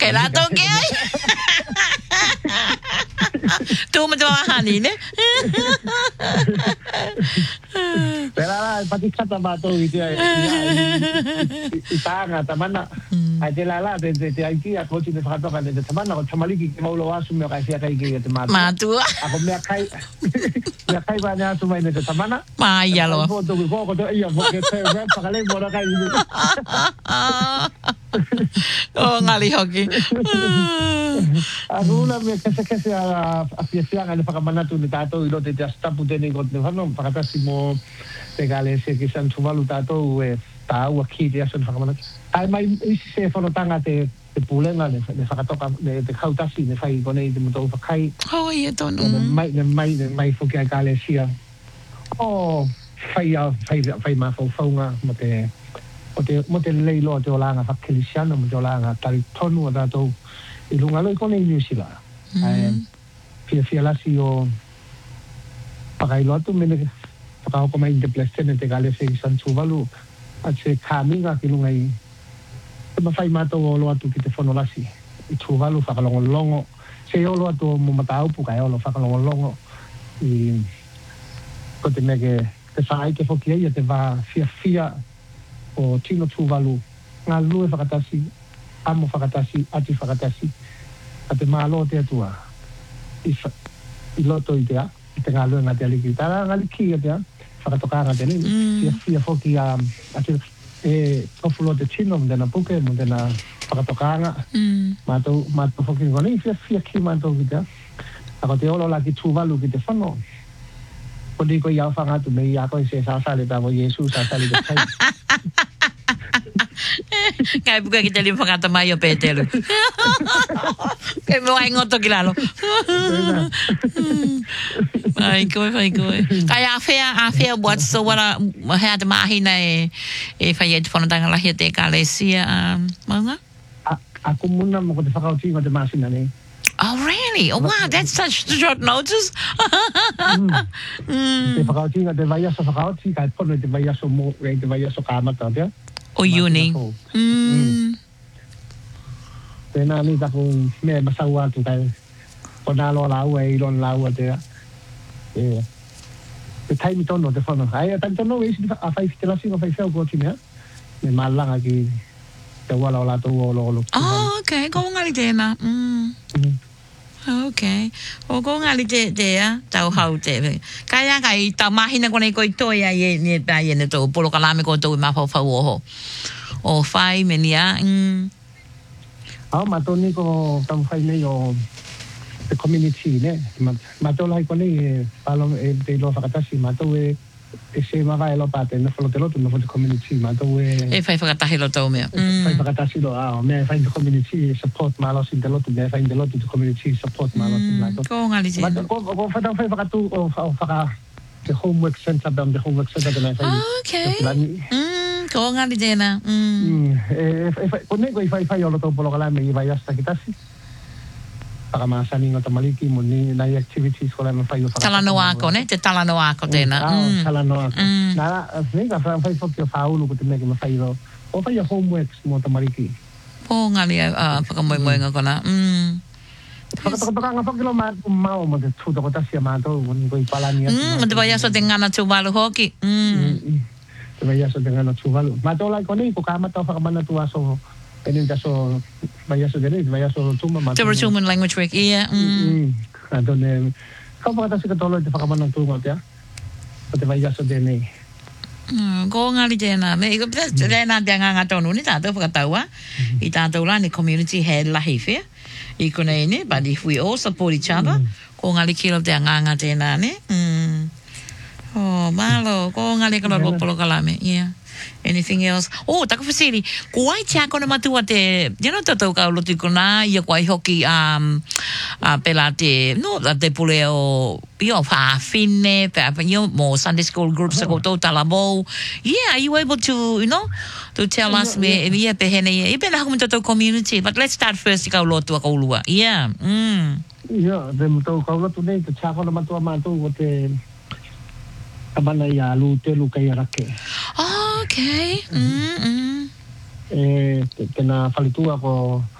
Hela toki. Tu macam hani ne. Pero pati kata bato itu ya. Itanga tamana. Ate lala de IT ako ti fato kan de tamana ko tamaliki ke maulo asu me ka sia kai ke te matu. Matu. Ako me kai ba nya sumai de tamana. Ma ya lo. Ko to ko to iya mo ke te ra pa kale mo ra kai. Oh ngali hoki. Aguna me kese a fiesta ngale pa kamana tu ni tato ilo te sta putene ko te fano pa kata simo tegale se ke san tuvalu tato e ta wa ki te aso pa kamana. Ai mai se fono tanga te pulenga le fakatoka le te kautasi ne fai kone te moto fa kai. Oh ia tonu. Mai fo ke kale sia. Oh fai ma fo fonga mo te leilo te olanga fa kelisiano mo te olanga tari tonu da to ilunga lo kone New Zealand. Fia lasi o pakailo atu mene pakao ko mai de plestene te kale se san tuvalu at se kaminga kilunga i ma fai mato o lo atu ki te fono lasi i tuvalu whakalongolongo se o lo atu mo matau puka e o lo whakalongolongo i ko te mege te whaai ke whoki eia te wā fia o tino tuvalu ngā lue whakatasi amo whakatasi ati whakatasi a te mālo te atua i loto i te a i te ngā lue ngā te aliki tāra ngā liki i te a whakatokanga te ni fia whoki a te tofulo te tino mo tēnā puke mo tēnā whakatokanga mātou whoki ngoni fia ki mātou ki te a ako te olo la ki tuvalu ki te whano ko di ko iau whangatu me i ako i se sasale tāmo Yesu sasale te kai Kai buka kita lim whakata mai o Petelu. Kai mo ai ngoto ki lalo. Ai koe. Kai a fea buat so wala hea te mahina e whai e te whanatanga lahi te kalesia maunga? Ako muna mo ko te whakauti mo te masina ne. Oh, really? Oh, wow, that's such short notice. Te whakauti nga te vaiaso whakauti, kai pono te vaiaso mo, te vaiaso kāmata, te o uni. Tēnā ni taku mea masau atu kai o nālo lau e ilon lau a te taimi tono te whano. Ai, taimi tono e isi a whai te lasi o whai wheo kōti mea. Me mālanga ki te wala o lātou o lo. Oh, okay. Ko ngari tēnā. Okay. O ko ngali te tau hau te. Kaya kai tau mahina kone koi toia ye ni pa ye ne to polo kalame ko to ma fa ho. O fai menia. Ma to ni ko tam fai nei o the community ne. Ma to lai kone palo e te lo fakatasi ma to e se ma vai lo pate no folo te lo no fo the community ma to e fai fakatahi lo to mea. Fai fakatasi lo me fai the community support ma lo sin te lo me fai the lo the community support ma lo sin la to. Ko ngali te. Ma ko fa fakatu o faka the homework center the homework center na fai. Okay. Ko ngali te na. Ko ne ko fai o lo to polo kala me i vai hasta kitasi. Para masani ngata maliki mo ni na activities ko la me fai o faka. Talano ako ne te talano ako te na. Talano ako. Na ne ka fai fo faulu ko te me fai o fai homeworks mo ta maliki. Po ngali pakamoy nga ko na. Pagkataka nga pag kilo mao mo te tuto ko tasya mato ko ipalani. Te vaya so tengana tuvalu hoki. Te vaya so tengana tuvalu. Mato lai ko ni ko kama to fakamana tuwa so Penin so vaya so dele vaya so tuma mato. Te tuman language week iya. Adone ka pa ta sikatolo te fakamana tuma te. Te vaya so dele. Ko ngali tēnā. Me iko pita tēnā te nganga tonu ni tātou whakataua. I tātou la ni community head lahi whea. I kone ne, but if we all support each other, ko ngali kilo te nganga tēnā ne. Oh, malo. Ko ngali kalo lopolo kalame. Yeah. Anything else? Oh, tako whasiri. Ko ai tia kona matua te, tātou ka ulotu kona, ia ko ai hoki pela te, no, te pule o, io whaafine, mo Sunday school groups ko tau talabo. Yeah, are you able to, to tell us me, ia pehene, ia pena hakumu tātou community, but let's start first ka ulotu a kaulua. Yeah. Yeah, te tau ka ulotu nei, te tia kona matua mātou o te kamana ia alu te luka ia rake. Oh, okay. Tēnā whalitua ko